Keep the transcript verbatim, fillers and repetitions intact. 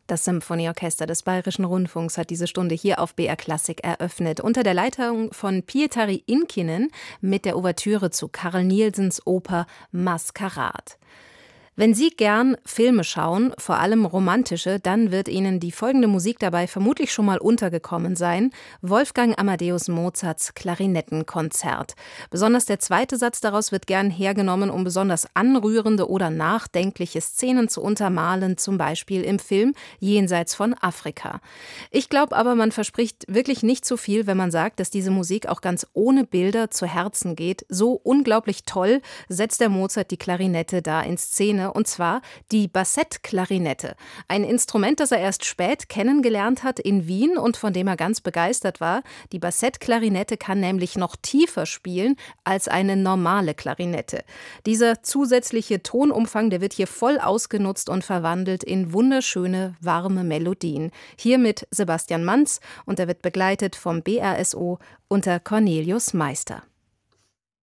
Das Symphonieorchester des Bayerischen Rundfunks hat diese Stunde hier auf B R Klassik eröffnet, unter der Leitung von Pietari Inkinen mit der Ouvertüre zu Carl Nielsens Oper Maskarad. Wenn Sie gern Filme schauen, vor allem romantische, dann wird Ihnen die folgende Musik dabei vermutlich schon mal untergekommen sein: Wolfgang Amadeus Mozarts Klarinettenkonzert. Besonders der zweite Satz daraus wird gern hergenommen, um besonders anrührende oder nachdenkliche Szenen zu untermalen, zum Beispiel im Film Jenseits von Afrika. Ich glaube aber, man verspricht wirklich nicht zu viel, wenn man sagt, dass diese Musik auch ganz ohne Bilder zu Herzen geht. So unglaublich toll setzt der Mozart die Klarinette da in Szene. Und zwar die Bassettklarinette. Ein Instrument, das er erst spät kennengelernt hat in Wien und von dem er ganz begeistert war. Die Bassettklarinette kann nämlich noch tiefer spielen als eine normale Klarinette. Dieser zusätzliche Tonumfang, der wird hier voll ausgenutzt und verwandelt in wunderschöne, warme Melodien. Hier mit Sebastian Manz, und er wird begleitet vom B R S O unter Cornelius Meister.